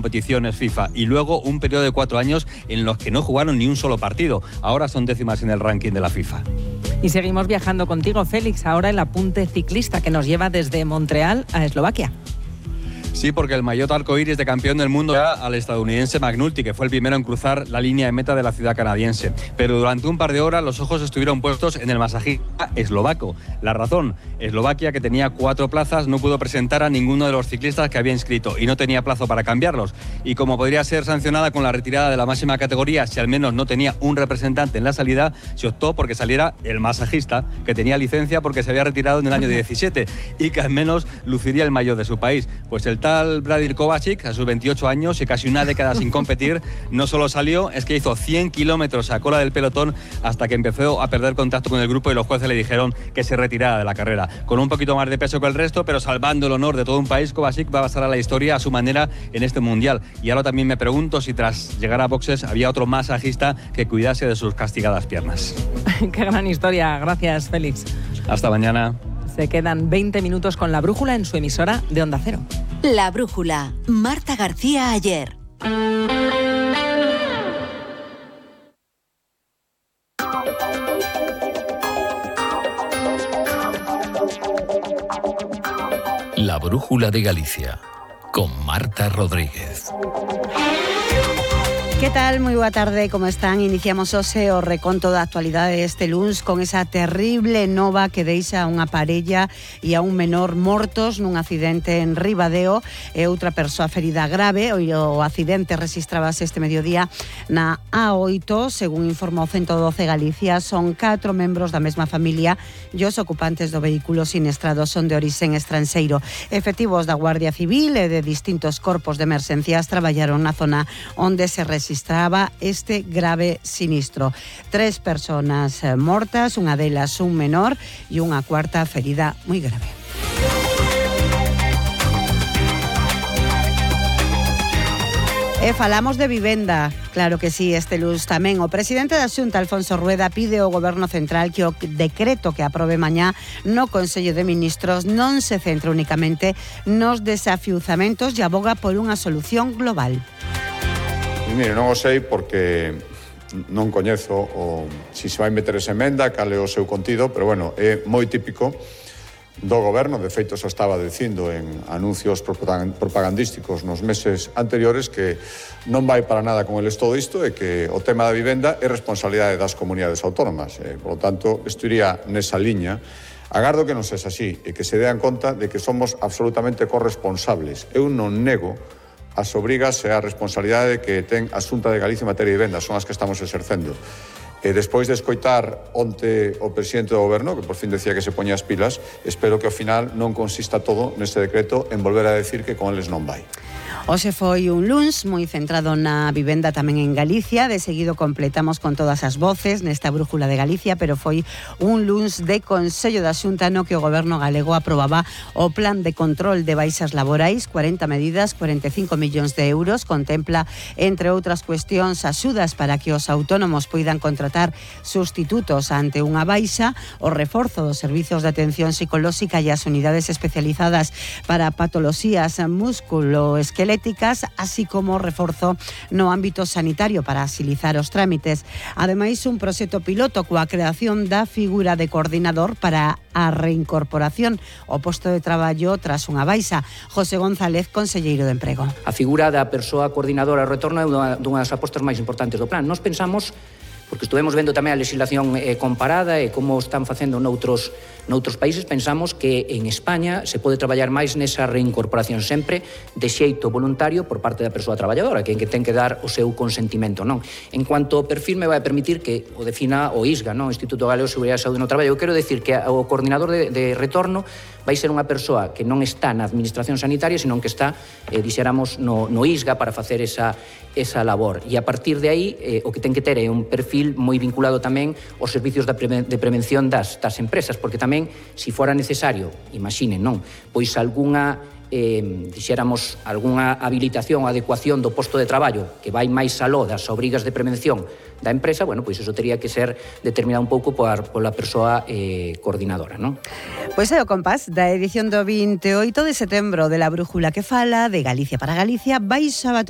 competiciones FIFA y luego un periodo de 4 años en los que no jugaron ni un solo partido. Ahora son décimas en el ranking de la FIFA. Y seguimos viajando contigo, Félix, ahora el apunte ciclista que nos lleva desde Montreal a Eslovaquia. Sí, porque el maillot arcoíris de campeón del mundo era al estadounidense McNulty, que fue el primero en cruzar la línea de meta de la ciudad canadiense. Pero durante un par de horas los ojos estuvieron puestos en el masajista eslovaco. La razón, Eslovaquia, que tenía 4 plazas, no pudo presentar a ninguno de los ciclistas que había inscrito y no tenía plazo para cambiarlos. Y como podría ser sancionada con la retirada de la máxima categoría si al menos no tenía un representante en la salida, se optó porque saliera el masajista, que tenía licencia porque se había retirado en el año 17 y que al menos luciría el maillot de su país. Pues el tal Vladimir Kovačič, a sus 28 años y casi una década sin competir, no solo salió, es que hizo 100 kilómetros a cola del pelotón hasta que empezó a perder contacto con el grupo y los jueces le dijeron que se retirara de la carrera. Con un poquito más de peso que el resto, pero salvando el honor de todo un país, Kovačič va a pasar a la historia a su manera en este mundial. Y ahora también me pregunto si tras llegar a boxes había otro masajista que cuidase de sus castigadas piernas. Qué gran historia, gracias, Félix. Hasta mañana. Se quedan 20 minutos con La Brújula en su emisora de Onda Cero. La Brújula, Marta García Ayer. La Brújula de Galicia, con Marta Rodríguez. Que tal? Moi boa tarde, como están? Iniciamos hoxe o reconto da actualidade este luns con esa terrible nova que deixa unha parella e a un menor mortos nun accidente en Ribadeo e outra persoa ferida grave. O accidente rexistrábase este mediodía na A8, según informa o 112 Galicia. Son 4 membros da mesma familia e os ocupantes do vehículo siniestrado son de orixen estranxeiro. Efectivos da Guardia Civil e de distintos corpos de emerxencias traballaron na zona onde se rexistraba este grave sinistro. 3 personas mortas, unha delas un menor e unha cuarta ferida moi grave. E falamos de vivenda, claro que sí, este luns tamén. O presidente da Xunta, Alfonso Rueda, pide ao Goberno Central que o decreto que aprobe mañá no Consello de Ministros non se centre únicamente nos desafiuzamentos e aboga por unha solución global. Mire, non o sei porque non coñezo si se vai meter esa emenda, cal é o seu contido, pero bueno, é moi típico do goberno, de feito xa estaba dicindo en anuncios propagandísticos nos meses anteriores que non vai para nada con eles todo isto e que o tema da vivenda é responsabilidade das comunidades autónomas. Por lo tanto, isto iría nesa liña. Agardo que non sexa así e que se dean conta de que somos absolutamente corresponsables. Eu non nego as obrigas e a responsabilidade que ten a Xunta de Galicia en materia de vivenda, son as que estamos exercendo. E despois de escoitar onte o presidente do goberno, que por fin decía que se poñía as pilas, espero que ao final non consista todo neste decreto en volver a decir que con eles non vai. Hoxe foi un luns moi centrado na vivenda tamén en Galicia. De seguido completamos con todas as voces nesta Brújula de Galicia, pero foi un luns de Consello da Xunta no que o Goberno galego aprobaba o Plan de Control de Baixas Laborais, 40 medidas, 45 millóns de euros. Contempla, entre outras cuestións, axudas para que os autónomos poidan contratar sustitutos ante unha baixa, o reforzo dos servizos de atención psicolóxica e as unidades especializadas para patoloxías musculoesqueléticas, así como reforzo no ámbito sanitario para agilizar os trámites. Ademais, un proxecto piloto coa creación da figura de coordinador para a reincorporación ao posto de traballo tras unha baixa. José González, conselleiro de Emprego. A figura da persoa coordinadora ao retorno é unha das apostas máis importantes do plan. Nós pensamos, porque estuvemos vendo tamén a legislación comparada e como están facendo noutros países, pensamos que en España se pode traballar máis nesa reincorporación sempre de xeito voluntario por parte da persoa traballadora, que ten que dar o seu consentimento, non? En cuanto ao perfil, me vai permitir que o defina o ISGA, non? O Instituto Galego de Seguridade e Saúde no Traballo. Eu quero decir que o coordinador de retorno vai ser unha persoa que non está na administración sanitaria, senón que está, dixéramos, no ISGA para facer esa labor. E a partir de aí, o que ten que ter é un perfil moi vinculado tamén aos servicios de prevención das empresas, porque tamén, se fora necesario, imaginen, non? Pois algunha habilitación ou adecuación do posto de traballo que vai máis aló das obrigas de prevención da empresa, bueno, pois iso teria que ser determinado un pouco pola persoa coordinadora, non? Pois é o compás da edición do 28 de setembro de La Brújula, que fala de Galicia para Galicia. Vais a